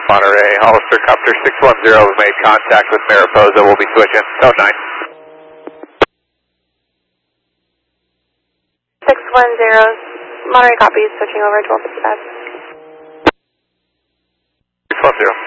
Monterey, Hollister Copter 610, we made contact with Mariposa, we'll be switching, code 9. 610, Monterey copy, switching over 1255. 610.